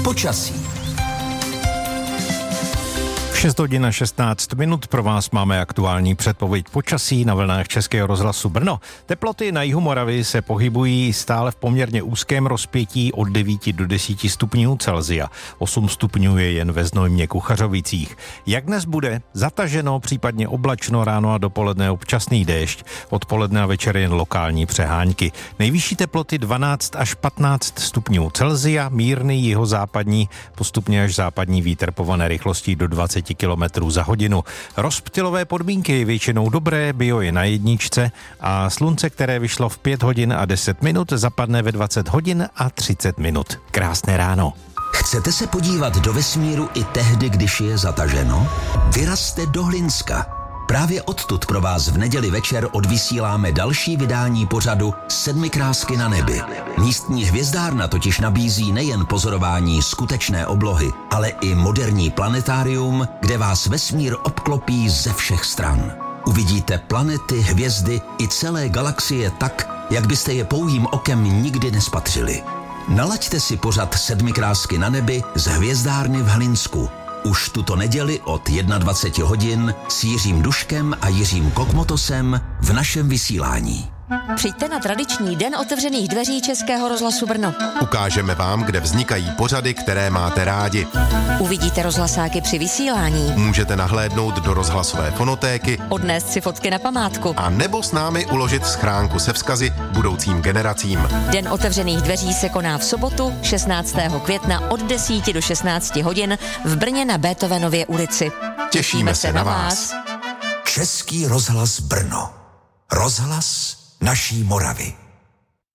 Počasí. 6 hodin a 16 minut pro vás máme aktuální předpověď počasí na vlnách Českého rozhlasu Brno. Teploty na jihu Moravy se pohybují stále v poměrně úzkém rozpětí od 9 do 10 stupňů Celsia. 8 stupňů je jen ve Znojmě Kuchařovicích. Jak dnes bude? Zataženo, případně oblačno, ráno a dopoledne občasný déšť. Odpoledne a večer jen lokální přehánky. Nejvyšší teploty 12 až 15 stupňů Celsia, mírný jihozápadní, postupně až západní vítr pované rychlostí do 20 km za hodinu. Rozptylové podmínky většinou dobré, bio je na jedničce a slunce, které vyšlo v 5 hodin a 10 minut, zapadne ve 20 hodin a 30 minut. Krásné ráno. Chcete se podívat do vesmíru i tehdy, když je zataženo? Vyrazte do Hlinska. Právě odtud pro vás v neděli večer odvysíláme další vydání pořadu Sedmikrásky na nebi. Místní hvězdárna totiž nabízí nejen pozorování skutečné oblohy, ale i moderní planetárium, kde vás vesmír obklopí ze všech stran. Uvidíte planety, hvězdy i celé galaxie tak, jak byste je pouhým okem nikdy nespatřili. Nalaďte si pořad Sedmikrásky na nebi z hvězdárny v Hlinsku. Už tuto neděli od 21 hodin s Jiřím Duškem a Jiřím Kokmotosem v našem vysílání. Přijďte na tradiční den otevřených dveří Českého rozhlasu Brno. Ukážeme vám, kde vznikají pořady, které máte rádi. Uvidíte rozhlasáky při vysílání. Můžete nahlédnout do rozhlasové fonotéky, Odnést si fotky na památku. a nebo s námi uložit schránku se vzkazy budoucím generacím. Den otevřených dveří se koná v sobotu 16. května od 10 do 16 hodin v Brně na Beethovenově ulici. Těšíme se na vás. Český rozhlas Brno. Rozhlas naší Moravy.